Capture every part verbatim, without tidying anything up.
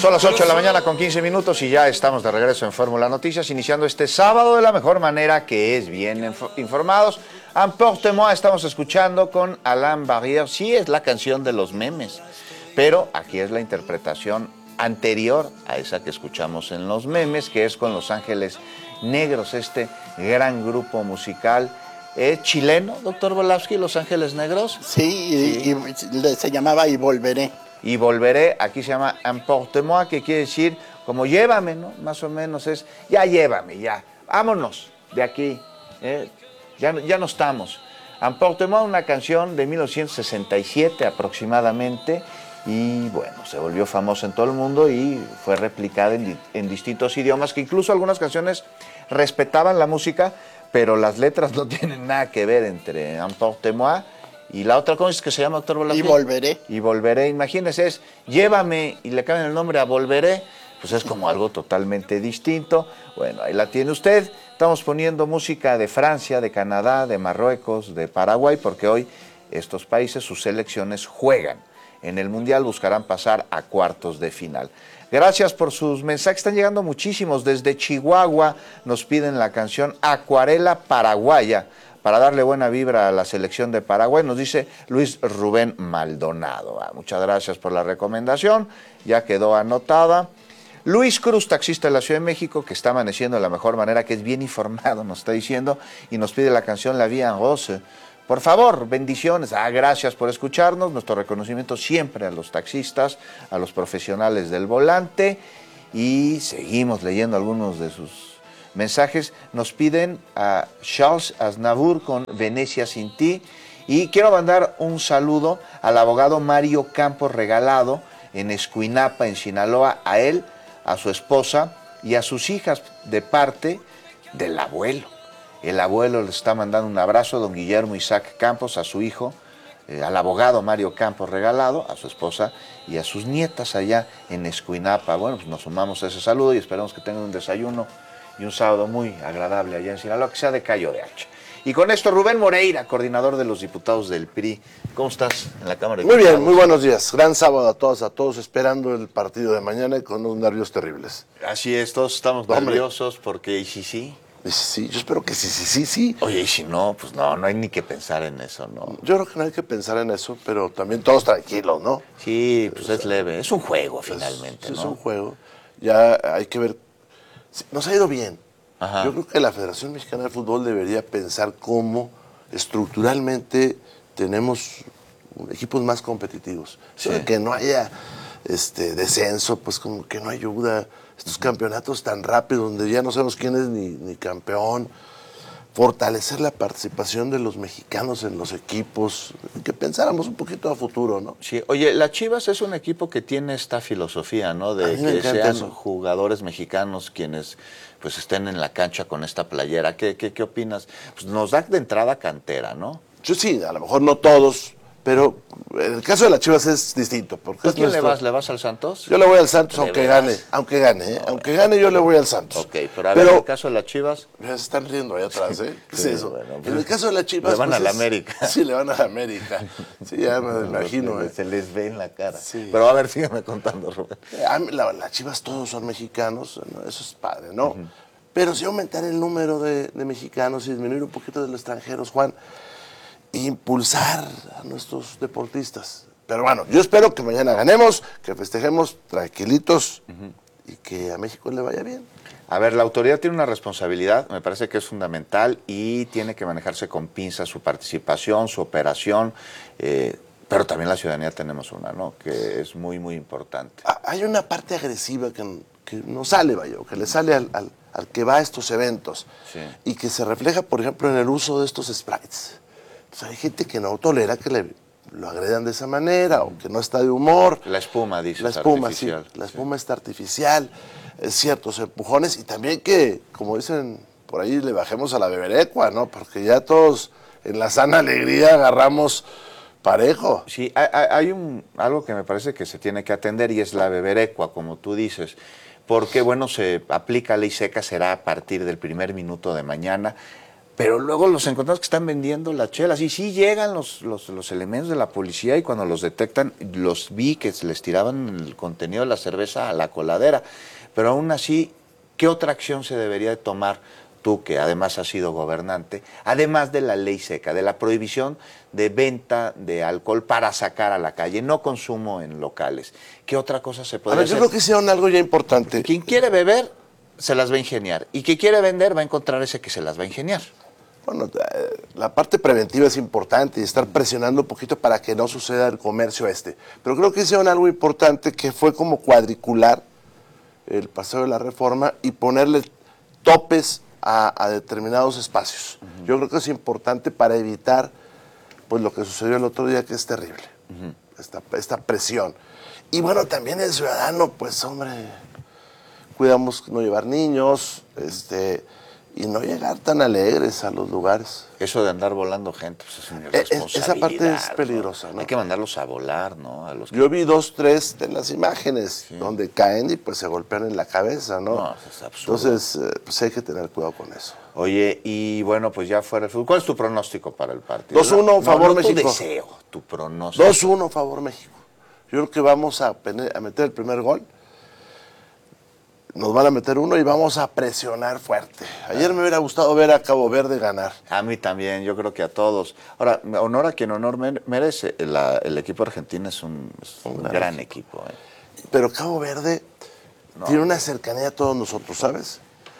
Son las ocho de la mañana con quince minutos y ya estamos de regreso en Fórmula Noticias, iniciando este sábado de la mejor manera, que es bien informados. Emporte-moi estamos escuchando con Alain Barrière. Sí, es la canción de los memes, pero aquí es la interpretación anterior a esa que escuchamos en los memes, que es con Los Ángeles Negros, este gran grupo musical. ¿Es chileno, doctor Volavsky, Los Ángeles Negros? Sí, sí. Y, y se llamaba Y Volveré. Y Volveré, aquí se llama Emporte-moi, que quiere decir como llévame, ¿no? Más o menos es, ya llévame, ya, vámonos de aquí, ¿eh? ya, ya no estamos. Emporte-moi, una canción de mil novecientos sesenta y siete aproximadamente, y bueno, se volvió famosa en todo el mundo y fue replicada en, en distintos idiomas, que incluso algunas canciones respetaban la música, pero las letras no tienen nada que ver entre Emporte-moi y la otra cosa es que se llama, doctor Volavsky. Y Volveré. Y Volveré, imagínese, es llévame y le cambian el nombre a Volveré, pues es como algo totalmente distinto. Bueno, ahí la tiene usted. Estamos poniendo música de Francia, de Canadá, de Marruecos, de Paraguay, porque hoy estos países, sus selecciones juegan. En el Mundial buscarán pasar a cuartos de final. Gracias por sus mensajes, están llegando muchísimos. Desde Chihuahua nos piden la canción Acuarela Paraguaya, para darle buena vibra a la selección de Paraguay, nos dice Luis Rubén Maldonado. Ah, muchas gracias por la recomendación, ya quedó anotada. Luis Cruz, taxista de la Ciudad de México, que está amaneciendo de la mejor manera, que es bien informado, nos está diciendo, y nos pide la canción La Vie en Rose. Por favor, bendiciones. Ah, gracias por escucharnos. Nuestro reconocimiento siempre a los taxistas, a los profesionales del volante. Y seguimos leyendo algunos de sus mensajes. Nos piden a Charles Aznavour con Venecia sin ti. Y quiero mandar un saludo al abogado Mario Campos Regalado en Escuinapa, en Sinaloa, a él, a su esposa y a sus hijas de parte del abuelo. El abuelo les está mandando un abrazo, don Guillermo Isaac Campos, a su hijo, eh, al abogado Mario Campos Regalado, a su esposa y a sus nietas allá en Escuinapa. Bueno, pues nos sumamos a ese saludo y esperamos que tengan un desayuno y un sábado muy agradable allá en Sinaloa, que sea de Cayo de Hacha. Y con esto, Rubén Moreira, coordinador de los diputados del P R I. ¿Cómo estás en la Cámara de Diputados? Muy bien, muy buenos buenos días. Gran sábado a todos, a todos esperando el partido de mañana y con unos nervios terribles. Así es, todos estamos Hombre. nerviosos porque ¿y si sí? Sí, yo espero que sí, sí, sí, sí. Oye, y si no, pues no, no hay ni que pensar en eso, ¿no? Yo creo que no hay que pensar en eso, pero también todos tranquilos, ¿no? Sí, pues o sea, es leve, es un juego es, finalmente, ¿no? Es un juego, ya hay que ver, nos ha ido bien. Ajá. Yo creo que la Federación Mexicana de Fútbol debería pensar cómo estructuralmente tenemos equipos más competitivos. Sí. Que no haya este descenso, pues como que no ayuda. Estos campeonatos tan rápidos, donde ya no sabemos quién es ni, ni campeón. Fortalecer la participación de los mexicanos en los equipos, que pensáramos un poquito a futuro, ¿no? Sí, oye, la Chivas es un equipo que tiene esta filosofía, ¿no? De que sean eso. jugadores mexicanos quienes pues estén en la cancha con esta playera. ¿Qué, qué, qué opinas? Pues nos da de entrada cantera, ¿no? Yo sí, a lo mejor no todos, pero en el caso de las Chivas es distinto. Porque ¿A es quién nuestro... le vas? ¿Le vas al Santos? Yo le voy al Santos, aunque veras? gane, aunque gane, ¿eh? Aunque gane yo le voy al Santos. Ok, pero a ver, pero, en el caso de las Chivas... Ya se están riendo ahí atrás, ¿eh? ¿Qué sí, es eso? Bueno, pues, en el caso de las Chivas... Le van pues a la es... América. Sí, le van a la América. Sí, ya me lo imagino, ¿eh? Se les ve en la cara. Sí. Pero a ver, sígueme contando, Rubén. Las la Chivas todos son mexicanos, ¿no? Eso es padre, ¿no? Uh-huh. Pero si aumentar el número de, de mexicanos y disminuir un poquito de los extranjeros, Juan, impulsar a nuestros deportistas. Pero bueno, yo espero que mañana ganemos, que festejemos tranquilitos uh-huh. y que a México le vaya bien. A ver, la autoridad tiene una responsabilidad, me parece que es fundamental y tiene que manejarse con pinzas su participación, su operación, eh, pero también la ciudadanía tenemos una, ¿no? Que es muy, muy importante. Hay una parte agresiva que, que no sale, vaya, que le sale al, al, al que va a estos eventos sí. y que se refleja, por ejemplo, en el uso de estos sprites. Entonces, hay gente que no tolera que le... lo agredan de esa manera, o que no está de humor. La espuma, dice. La espuma, sí. Artificial. La espuma sí. está artificial, es ciertos empujones, y también que, como dicen por ahí, le bajemos a la beberecua, ¿no? Porque ya todos en la sana alegría agarramos parejo. Sí, hay, hay un, algo que me parece que se tiene que atender y es la beberecua, como tú dices. Porque, bueno, se aplica ley seca, será a partir del primer minuto de mañana. pero luego los encontramos que están vendiendo las chelas. Y sí llegan los, los, los elementos de la policía y cuando los detectan, los vi que les tiraban el contenido de la cerveza a la coladera. Pero aún así, ¿qué otra acción se debería de tomar tú, que además has sido gobernante, además de la ley seca, de la prohibición de venta de alcohol para sacar a la calle, no consumo en locales? ¿Qué otra cosa se puede a ver, hacer? Yo creo que hicieron algo ya importante. Quien quiere beber, se las va a ingeniar. Y quien quiere vender, va a encontrar ese que se las va a ingeniar. Bueno, la parte preventiva es importante y estar presionando un poquito para que no suceda el comercio este. Pero creo que hicieron algo importante que fue como cuadricular el paseo de la reforma y ponerle topes a, a determinados espacios. Uh-huh. Yo creo que es importante para evitar pues lo que sucedió el otro día, que es terrible, uh-huh. esta, esta presión. Y bueno, también el ciudadano, pues hombre, cuidamos no llevar niños, este... y no llegar tan alegres a los lugares. Eso de andar volando gente, pues es una irresponsabilidad. Esa parte es peligrosa, ¿no? Hay que mandarlos a volar, ¿no? A los que... Yo vi dos, tres en las imágenes, sí, donde caen y pues se golpean en la cabeza, ¿no? No, eso es absurdo. Entonces, pues hay que tener cuidado con eso. Oye, y bueno, pues ya fuera el fútbol, ¿cuál es tu pronóstico para el partido? dos uno, favor no, no México. Tu deseo, tu pronóstico. dos uno, favor México. Yo creo que vamos a, a meter el primer gol. Nos van a meter uno y vamos a presionar fuerte. Ayer me hubiera gustado ver a Cabo Verde ganar. A mí también, yo creo que a todos. Ahora, honor a quien honor merece. La, el equipo argentino es un, es un, un gran, gran equipo. ¿eh? Pero Cabo Verde no. tiene una cercanía a todos nosotros, ¿sabes?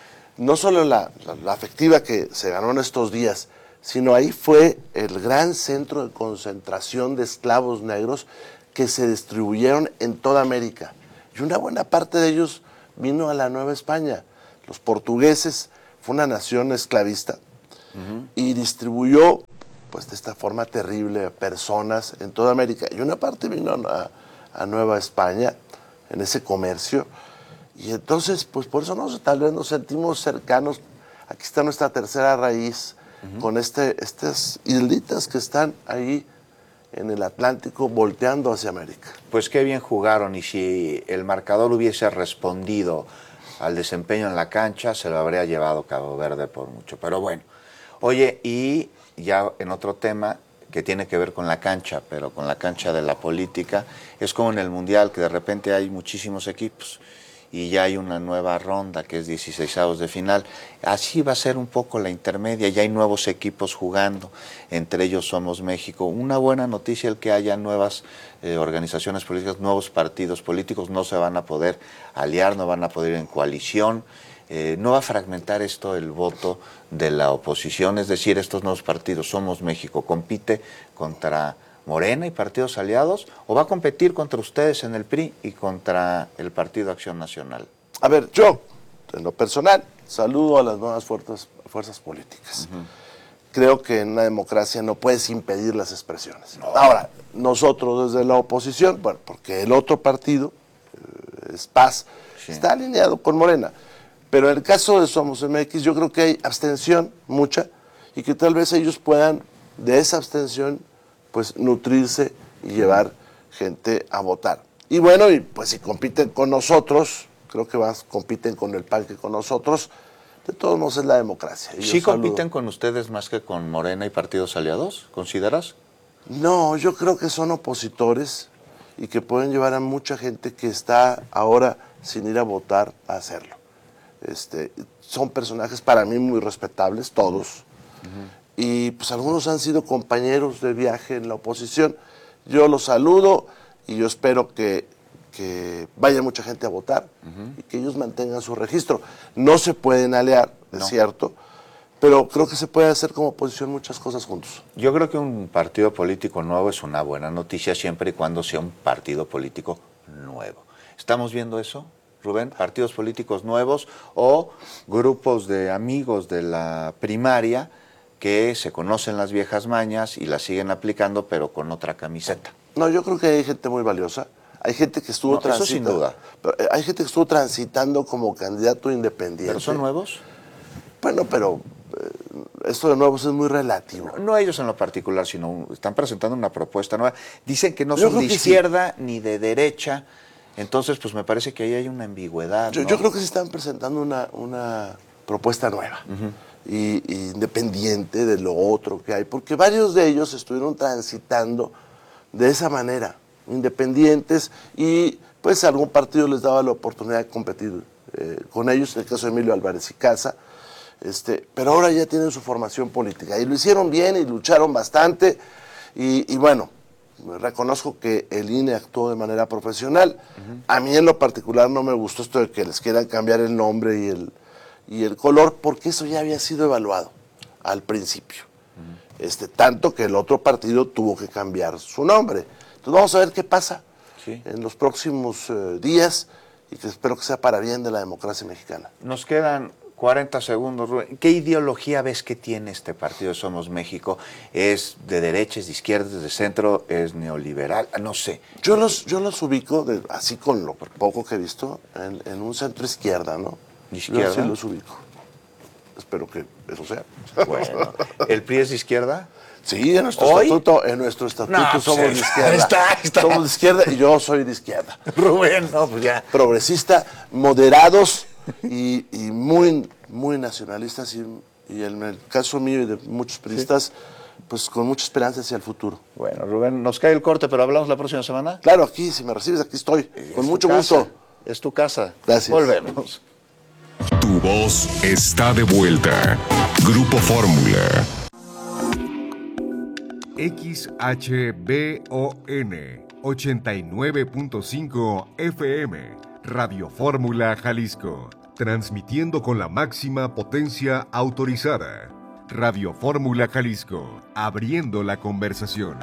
No solo la, la, la afectiva que se ganó en estos días, sino ahí fue el gran centro de concentración de esclavos negros que se distribuyeron en toda América. Y una buena parte de ellos vino a la Nueva España. Los portugueses, fue una nación esclavista, uh-huh. y distribuyó pues de esta forma terrible a personas en toda América. Y una parte vino a, a Nueva España, en ese comercio, y entonces pues por eso nos, tal vez nos sentimos cercanos. Aquí está nuestra tercera raíz, uh-huh. con este, estas islitas que están ahí en el Atlántico, volteando hacia América. Pues qué bien jugaron, y si el marcador hubiese respondido al desempeño en la cancha, se lo habría llevado Cabo Verde por mucho. Pero bueno, oye, y ya en otro tema que tiene que ver con la cancha, pero con la cancha de la política, es como en el Mundial, que de repente hay muchísimos equipos y ya hay una nueva ronda que es dieciseisavos de final. Así va a ser un poco la intermedia, ya hay nuevos equipos jugando, entre ellos Somos México. Una buena noticia el que haya nuevas eh, organizaciones políticas, nuevos partidos políticos, no se van a poder aliar, no van a poder ir en coalición, eh, no va a fragmentar esto el voto de la oposición, es decir, estos nuevos partidos, Somos México, compite contra Morena y partidos aliados, o va a competir contra ustedes en el P R I y contra el Partido Acción Nacional? A ver, yo, en lo personal, saludo a las nuevas fuerzas, fuerzas políticas. Uh-huh. Creo que en una democracia no puedes impedir las expresiones. No. Ahora, nosotros desde la oposición, bueno, porque el otro partido, eh, es Paz, sí, está alineado con Morena, pero en el caso de Somos M X yo creo que hay abstención, mucha, y que tal vez ellos puedan, de esa abstención, pues nutrirse y llevar gente a votar. Y bueno, y pues si compiten con nosotros, creo que más compiten con el P A N que con nosotros, de todos modos es la democracia. Y ¿Sí compiten con ustedes más que con Morena y partidos aliados, consideras? No, yo creo que son opositores y que pueden llevar a mucha gente que está ahora sin ir a votar a hacerlo. Este, son personajes para mí muy respetables, todos. Uh-huh. Y pues algunos han sido compañeros de viaje en la oposición. Yo los saludo y yo espero que, que vaya mucha gente a votar, uh-huh, y que ellos mantengan su registro. No se pueden aliar, es no. cierto, pero creo que se puede hacer como oposición muchas cosas juntos. Yo creo que un partido político nuevo es una buena noticia siempre y cuando sea un partido político nuevo. ¿Estamos viendo eso, Rubén? Partidos políticos nuevos o grupos de amigos de la primaria que se conocen las viejas mañas y las siguen aplicando, pero con otra camiseta. No, yo creo que hay gente muy valiosa. Hay gente que estuvo no, transitando. Eso sin duda. Pero hay gente que estuvo transitando como candidato independiente. ¿Pero son nuevos? Bueno, pero eh, esto de nuevos es muy relativo. No, no ellos en lo particular, sino están presentando una propuesta nueva. Dicen que no yo son de izquierda sí. ni de derecha. Entonces, pues me parece que ahí hay una ambigüedad. Yo, ¿no? yo creo que se están presentando una, una propuesta nueva. Uh-huh. y, y independiente de lo otro que hay, porque varios de ellos estuvieron transitando de esa manera, independientes, y pues algún partido les daba la oportunidad de competir eh, con ellos, en el caso de Emilio Álvarez y Casa, este, pero ahora ya tienen su formación política, y lo hicieron bien y lucharon bastante, y, y bueno, reconozco que el I N E actuó de manera profesional. Uh-huh. A mí en lo particular no me gustó esto de que les quieran cambiar el nombre y el, y el color, porque eso ya había sido evaluado al principio. Uh-huh. Este, tanto que el otro partido tuvo que cambiar su nombre. Entonces vamos a ver qué pasa sí. en los próximos eh, días, y que espero que sea para bien de la democracia mexicana. Nos quedan cuarenta segundos, Rubén. ¿Qué ideología ves que tiene este partido Somos México? ¿Es de derecha, es de izquierda, es de centro, es neoliberal? No sé. Yo los, yo los ubico, de, así con lo poco que he visto, en, en un centro izquierda, ¿no? ¿Izquierda? Yo sí los ubico. Espero que eso sea. Bueno, ¿el P R I es de izquierda? Sí, en nuestro ¿Hoy? estatuto, en nuestro estatuto no, somos pues, de izquierda. Está, está. Somos de izquierda y yo soy de izquierda. Rubén, no, pues ya. Progresista, moderados y, y muy, muy nacionalistas, y, y en el caso mío y de muchos periodistas, sí. pues con mucha esperanza hacia el futuro. Bueno, Rubén, nos cae el corte, pero hablamos la próxima semana. Claro, aquí, si me recibes, aquí estoy, es con mucho casa. gusto. Es tu casa. Gracias. Volvemos. Tu voz está de vuelta. Grupo Fórmula. X H B O N ochenta y nueve punto cinco F M, Radio Fórmula Jalisco, transmitiendo con la máxima potencia autorizada. Radio Fórmula Jalisco, abriendo la conversación.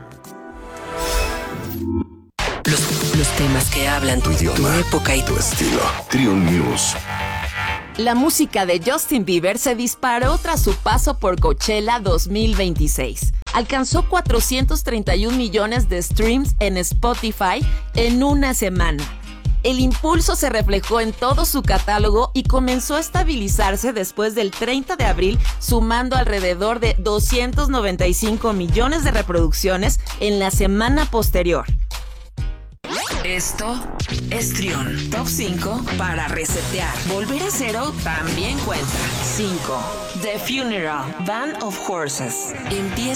Los, los temas que hablan tu idioma, tu época y tu estilo. Trion News. La música de Justin Bieber se disparó tras su paso por Coachella dos mil veintiséis. Alcanzó cuatrocientos treinta y un millones de streams en Spotify en una semana. El impulso se reflejó en todo su catálogo y comenzó a estabilizarse después del treinta de abril, sumando alrededor de doscientos noventa y cinco millones de reproducciones en la semana posterior. Esto es Trion. Top cinco para resetear. Volver a cero también cuenta. cinco. The Funeral, Band of Horses. Empieza